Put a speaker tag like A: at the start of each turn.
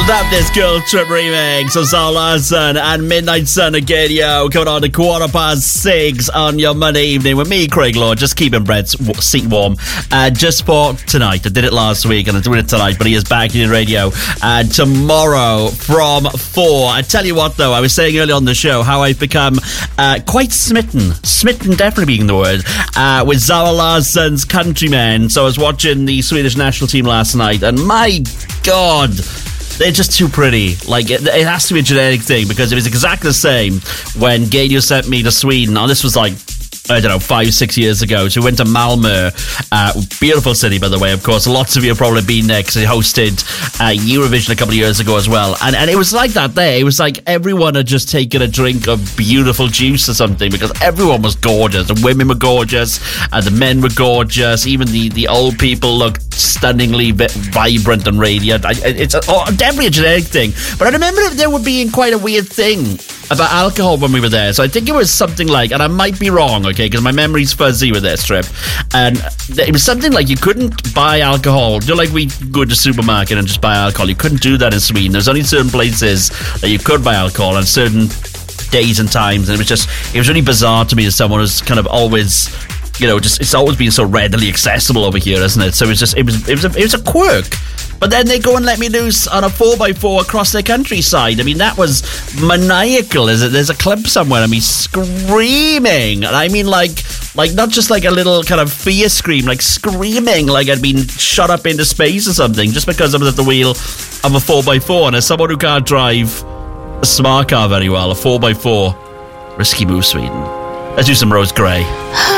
A: Love this Girl Trip remix of Zara Larsson and Midnight Sun again, yo. Coming on to 6:15 on your Monday evening with me, Craig Lord, just keeping Brett's seat warm. Just for tonight. I did it last week and I'm doing it tonight, but he is back in radio tomorrow from 4. I tell you what, though, I was saying earlier on the show how I've become quite smitten definitely being the word, with Zara Larsson's Countrymen. So I was watching the Swedish national team last night, and my God, they're just too pretty. Like, it has to be a genetic thing, because it was exactly the same when Gadio sent me to Sweden. Now, this was like, I don't know, 5-6 years ago. So we went to Malmö, beautiful city, by the way, of course. Lots of you have probably been there because they hosted Eurovision a couple of years ago as well. And it was like that there. It was like everyone had just taken a drink of beautiful juice or something, because everyone was gorgeous. The women were gorgeous, and the men were gorgeous. Even the old people looked stunningly vibrant and radiant. It's definitely a genetic thing. But I remember there would be quite a weird thing about alcohol when we were there. So I think it was something like, and I might be wrong, okay, because my memory's fuzzy with this trip, and it was something like you couldn't buy alcohol. You know, like we go to the supermarket and just buy alcohol. You couldn't do that in Sweden. There's only certain places that you could buy alcohol on certain days and times, and it was really bizarre to me as someone who's kind of always, you know, just, it's always been so readily accessible over here, isn't it? So it was a quirk. But then they go and let me loose on a 4x4 across their countryside. I mean, that was maniacal. There's a clip somewhere of me screaming. And I mean, like not just like a little kind of fear scream, like screaming like I'd been shot up into space or something, just because I was at the wheel of a 4x4. And as someone who can't drive a smart car very well, a 4x4, risky move, Sweden. Let's do some Rose Gray.